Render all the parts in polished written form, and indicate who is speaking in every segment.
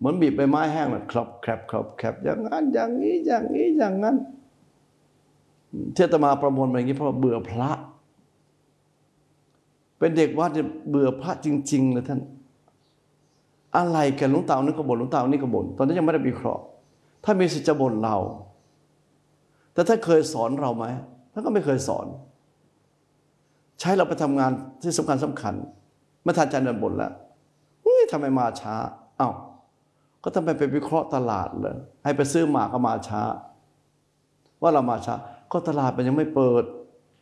Speaker 1: เหมือนบีบใบไม้แห้งเลยครอบแคบครอบแคบอย่างนั้นอย่างนี้อย่างนี้อย่างนั้นที่อาตมาประมวลมาอย่างนี้เพราะเบื่อพระเป็นเด็กวัดเนี่ยเบื่อพระจริงๆเลยท่านอะไรกันหลวงตานี่ก็บ่นหลวงตานี่ก็บ่นตอนนี้ยังไม่ได้วิเคราะห์ถ้ามีสิทธิ์จะบ่นเราแต่ท่านเคยสอนเราไหมท่านก็ไม่เคยสอนใช้เราไปทำงานที่สำคัญเมื่อท่านอาจารย์เดินบ่นแล้วทำไมมาช้าอ้าวก็ทำไมไปวิเคราะห์ตลาดเลยให้ไปซื้อหมากก็มาช้าว่าเรามาช้าก็ตลาดมันยังไม่เปิด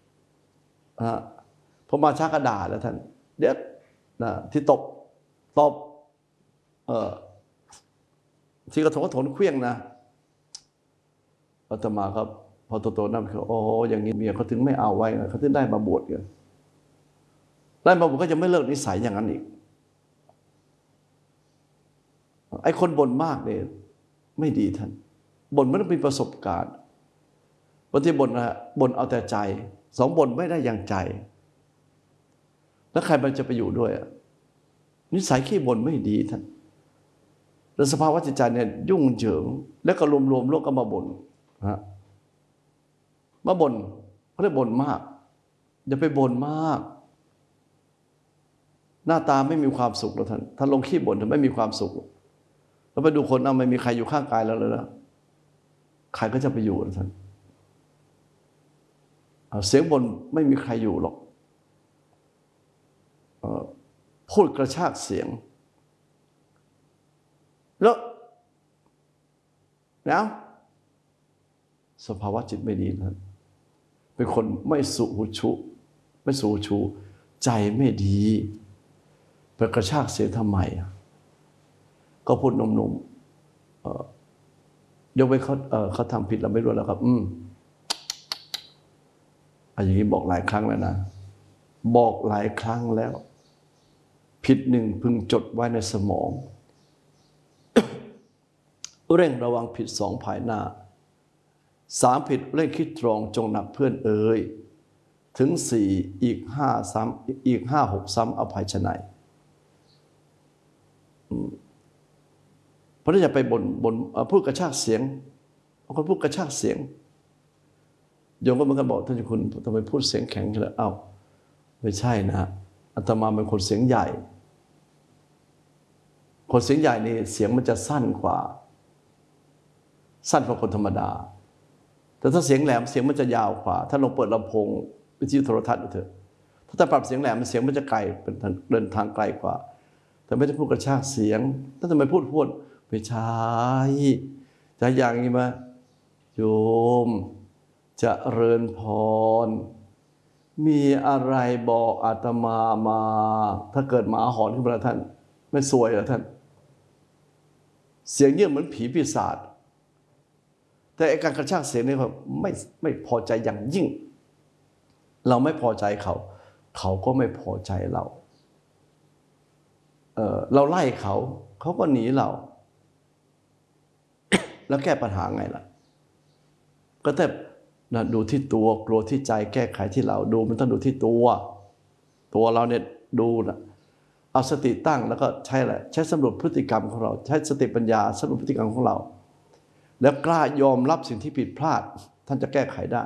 Speaker 1: พอมาช้าก็ด่าแล้วท่านเดี๋ยวที่ตบที่กระถนเครื่องนะอาตมาครับพอโตๆนั่นเขาโอ้อย่างนี้เมียเขาถึงไม่เอาไว้เขาถึงได้มาบวชกันได้มาบวชก็จะไม่เลิกนิสัยอย่างนั้นอีกไอ้คนบ่นมากเนี่ยไม่ดีท่านบ่นไม่ต้องมีประสบการณ์บางทีบ่นเอาแต่ใจสองบ่นไม่ได้อย่างใจแล้วใครมันจะไปอยู่ด้วยนิสัยขี้บ่นไม่ดีท่านแล้วสภาวะจิตใจเนี่ยยุ่งเหยิงแล้วก็รวมๆโลกก็มาบ่นมาบ่นเขาเรียกบ่นมากอย่าไปบ่นมากหน้าตาไม่มีความสุขหรอกท่านลงขี้บ่นท่านไม่มีความสุขแล้วไปดูคนไม่มีใครอยู่ข้างกายแล้วเลยนะใครก็จะไปอยู่ท่านเสียงบ่นไม่มีใครอยู่หรอกพูดกระชากเสียงแล้วสภาวะจิตไม่ดีนะเป็นคนไม่สุหุชูใจไม่ดีไปกระชากเสียงทำไมก็พูดหนุ่มๆยกไว้เขาทำผิดเราไม่รู้แล้วครับอย่างนี้บอกหลายครั้งแล้วนะบอกหลายครั้งแล้วผิดหนึ่งพึงจดไว้ในสมองเร่งระวังผิดสองภายหน้าสามผิดเร่งคิดตรองจงหนักเพื่อนเอ่ยถึงสี่อีกห้าซ้ำอีก5 6ซ้ำอภัยชนัยเพราะถ้าจะไปบ่นพูดกระชากเสียงบางคนพูดกระชากเสียงโยมก็เหมือนกันบอกท่านคุณทำไมพูดเสียงแข็งขนาดไม่ใช่นะอาตมาเป็นคนเสียงใหญ่คนเสียงใหญ่นี่เสียงมันจะสั้นกว่าคนธรรมดาแต่ถ้าเสียงแหลมเสียงมันจะยาวกว่าถ้าลองเปิดลำโพงวิทยุโทรทัศน์ดูเถอะถ้าปรับเสียงแหลมเสียงมันจะไกลเป็นเดินทางไกลกว่าแต่ไม่ได้พูดกระชากเสียงถ้าทำไมพูดไม่ใช่จะอย่างนี้มาโยมจะเริญพรมีอะไรบอกอาตมามาถ้าเกิดหมาหอนขึ้นมาท่านไม่สวยเหรอท่านเสียงเยี่ยมเหมือนผีปีศาจแต่การกระชากเสียงนี่เขาไม่พอใจอย่างยิ่งเราไม่พอใจเขาก็ไม่พอใจเราเราไล่เขาก็หนีเราแล้วแก้ปัญหาไงล่ะก็แต่ดูที่ตัวกลัวที่ใจแก้ไขที่เราดูมันต้องดูที่ตัวเราเนี่ยดูนะเอาสติตั้งแล้วก็ใช้อะไรใช้สำรวจพฤติกรรมของเราใช้สติปัญญาสำรวจพฤติกรรมของเราแล้วกล้ายอมรับสิ่งที่ผิดพลาดท่านจะแก้ไขได้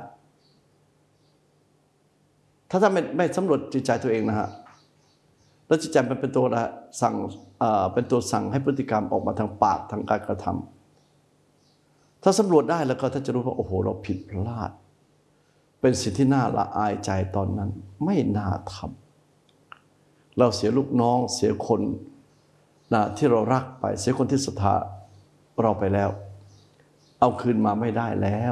Speaker 1: ถ้าท่านไม่สำรวจจิตใจตัวเองนะฮะแล้วจิตใจมันเป็นตัวสั่งเป็นตัวสั่งให้พฤติกรรมออกมาทางปากทางการกระทำถ้าสำรวจได้แล้วก็ท่านจะรู้ว่าโอ้โหเราผิดพลาดเป็นสิ่งที่น่าละอายใจตอนนั้นไม่น่าทำเราเสียลูกน้องเสียคนที่เรารักไปเสียคนที่ศรัทธาเราไปแล้วเอาคืนมาไม่ได้แล้ว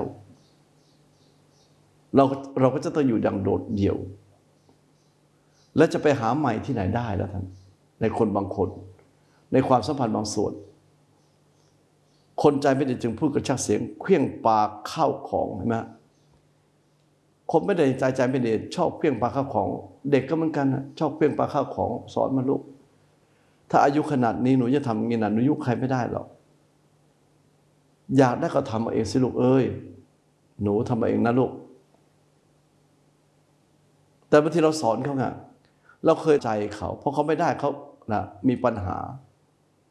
Speaker 1: เราก็จะต้องอยู่อย่างโดดเดี่ยวและจะไปหาใหม่ที่ไหนได้แล้วท่านในคนบางคนในความสัมพันธ์บางส่วนคนใจไม่ดีจึงพูดกระชากเสียงเครื่องปาข้าวของเห็นไหมคนไม่ได้ใจไม่ดีชอบเครื่องปาข้าวของเด็กก็เหมือนกันชอบเครื่องปาข้าวของสอนมาลูกถ้าอายุขนาดนี้หนูจะทำอย่างนี้นะหนูยุใครไม่ได้หรอกอยากได้ก็ทำเอาเองสิลูกเอ้ยหนูทำเอาเองนะลูกแต่บางทีเราสอนเขาไงเราเคยใจเขาเพราะเขาไม่ได้เขามีปัญหา